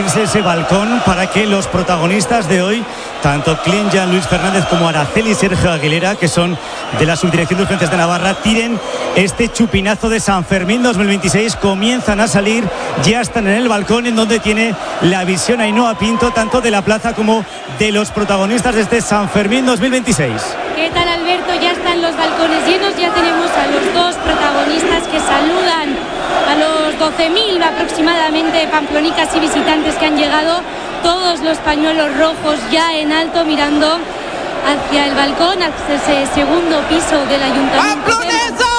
abrirse ese balcón para que los protagonistas de hoy, tanto Clint Jan, Luis Fernández como Araceli Sergio Aguilera, que son de la Subdirección de Urgencias de Navarra, tiren este chupinazo de San Fermín 2026. Comienzan a salir, ya están en el balcón, en donde tiene la visión Ainhoa Pinto, tanto de la plaza como de los protagonistas de este San Fermín 2026. ¿Qué tal, Alberto? Ya están los balcones llenos, ya tenemos a los dos protagonistas que saludan a los 12.000 aproximadamente pamplonicas y visitantes que han llegado, todos los pañuelos rojos ya en alto mirando hacia el balcón, hacia ese segundo piso del ayuntamiento. ¡Pamplonesa!